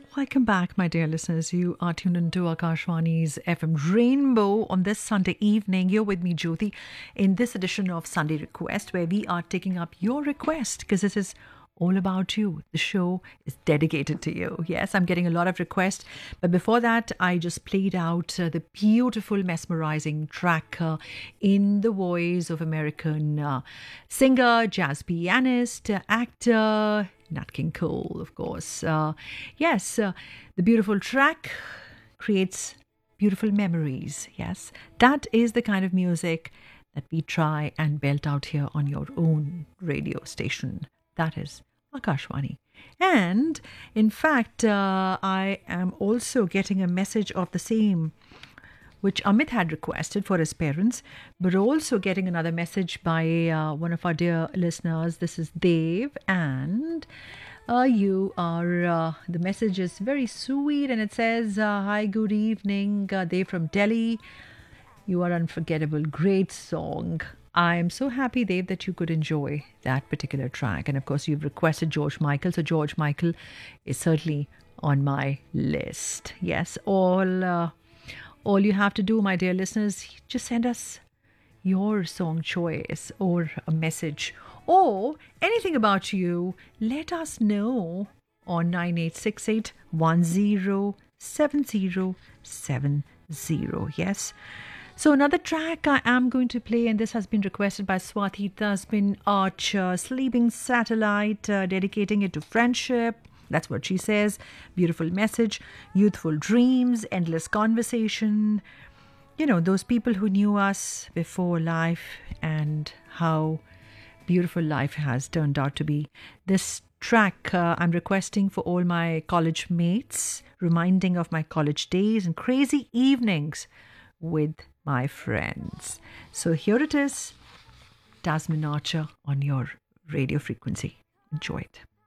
Welcome back, my dear listeners. You are tuned into Akashwani's FM Rainbow on this Sunday evening. You're with me, Jyoti, in this edition of Sunday Request, where we are taking up your request because this is all about you. The show is dedicated to you. Yes, I'm getting a lot of requests. But before that, I just played out the beautiful, mesmerizing track in the voice of American singer, jazz pianist, actor, Nat King Cole, of course. The beautiful track creates beautiful memories. Yes, that is the kind of music that we try and belt out here on your own radio station. That is Akashwani. And in fact, I am also getting a message of the same, which Amit had requested for his parents, but also getting another message by one of our dear listeners. This is Dave, and the message is very sweet, and it says, hi, good evening, Dave from Delhi. You are unforgettable. Great song. I am so happy, Dave, that you could enjoy that particular track. And of course, you've requested George Michael. So George Michael is certainly on my list. Yes, all you have to do, my dear listeners, just send us your song choice or a message or anything about you. Let us know on 9868 107070. Yes. So another track I am going to play, and this has been requested by Swati Tasbin Archer, Sleeping Satellite, dedicating it to friendship. That's what she says. Beautiful message, youthful dreams, endless conversation. You know, those people who knew us before life and how beautiful life has turned out to be. This track I'm requesting for all my college mates, reminding of my college days and crazy evenings with my friends. So here it is, Tasman Archer on your radio frequency. Enjoy it.